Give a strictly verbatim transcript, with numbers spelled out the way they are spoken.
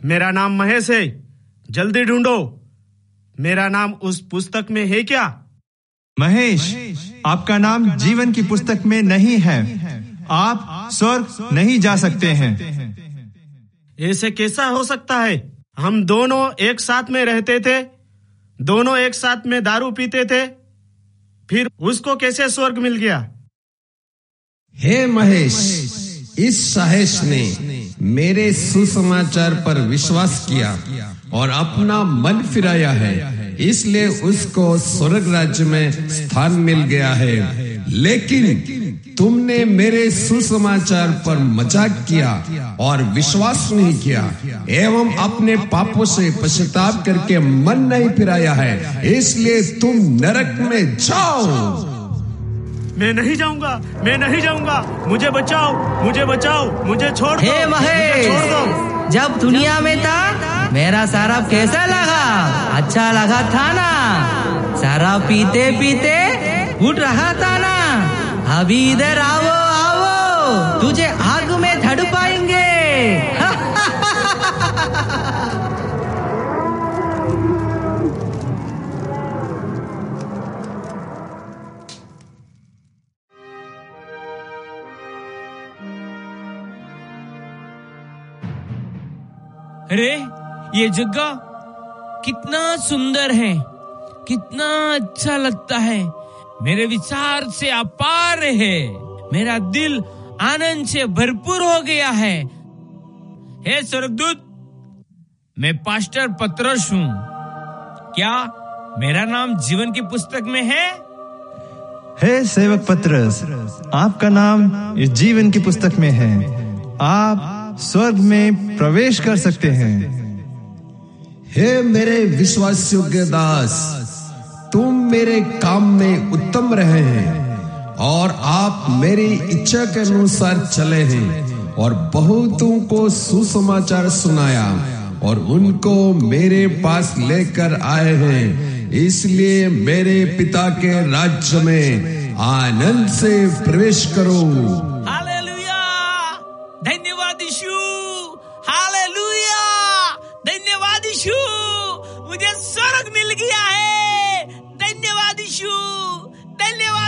मेरा नाम महेश है, जल्दी ढूंढो। मेरा नाम उस पुस्तक में है क्या? महेश, आपका नाम जीवन की पुस्तक में नहीं है। आप स्वर्ग नहीं जा सकते हैं। ऐसे कैसा हो सकता है? हम दोनों एक साथ में रहते थे, दोनों एक साथ में दारू पीते थे, फिर उसको कैसे स्वर्ग मिल गया? हे महेश, इस साहस ने मेरे सुसमाचार पर विश्वास किया और अपना मन फिराया है, इसलिए उसको स्वर्ग राज्य में स्थान मिल गया है। लेकिन तुमने मेरे सुसमाचार पर मजाक किया और विश्वास नहीं किया एवं अपने पापों से पश्चाताप करके मन नहीं फिराया है, इसलिए तुम नरक में जाओ। मैं नहीं जाऊंगा, मैं नहीं जाऊंगा, मुझे बचाओ, मुझे बचाओ, मुझे छोड़ दो। हे महेश, छोड़ दो। जब दुनिया में था मेरा शराब कैसा लगा? अच्छा लगा था ना? शराब पीते पीते उठ रहा था ना? अभी इधर आओ आओ, तुझे आग में धड़पाएंगे। अरे ये जगह कितना सुंदर है, कितना अच्छा लगता है, मेरे विचार से अपार है, मेरा दिल आनंद से भरपूर हो गया है। हे स्वर्गदूत, मैं पास्टर पतरस हूँ, क्या मेरा नाम जीवन की पुस्तक में है? हे सेवक पतरस, आपका नाम इस जीवन की पुस्तक में है। आप स्वर्ग में प्रवेश कर सकते हैं। हे मेरे विश्वास योग्य दास, तुम मेरे काम में उत्तम रहे हैं और आप मेरी इच्छा के अनुसार चले हैं और बहुतों को सुसमाचार सुनाया और उनको मेरे पास लेकर आए हैं, इसलिए मेरे पिता के राज्य में आनंद से प्रवेश करो। हालेलुया, धन्यवाद यीशु, हालेलुया, धन्यवाद यीशु, मुझे स्वर्ग मिल गया है, धन्यवाद यीशु।